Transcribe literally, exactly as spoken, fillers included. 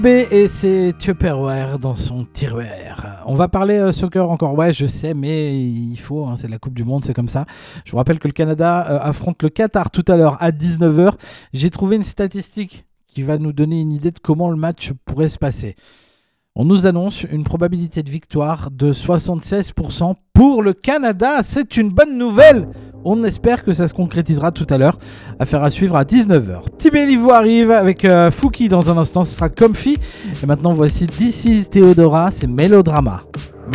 B et c'est Tupperware dans son tiroir. On va parler euh, soccer encore, ouais je sais mais il faut, hein, c'est la Coupe du Monde, c'est comme ça. Je vous rappelle que le Canada euh, affronte le Qatar tout à l'heure à dix-neuf heures. J'ai trouvé une statistique qui va nous donner une idée de comment le match pourrait se passer. On nous annonce une probabilité de victoire de soixante-seize pour cent pour le Canada. C'est une bonne nouvelle. On espère que ça se concrétisera tout à l'heure. Affaire à suivre à dix-neuf heures. Tibé Livo arrive avec euh, Fouki dans un instant. Ce sera Comfy. Et maintenant, voici This is Theodora. C'est Mélodrama.